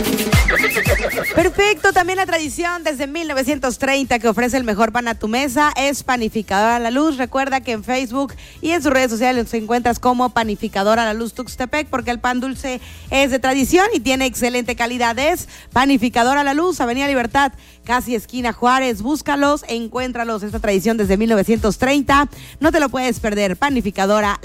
Perfecto, también la tradición desde 1930 que ofrece el mejor pan a tu mesa es Panificadora La Luz. Recuerda que en Facebook y en sus redes sociales nos encuentras como Panificadora La Luz Tuxtepec, porque el pan dulce es de tradición y tiene excelente calidad. Es Panificadora La Luz, Avenida Libertad, casi esquina Juárez. Búscalos, encuéntralos. Esta tradición desde 1930, no te lo puedes perder. Panificadora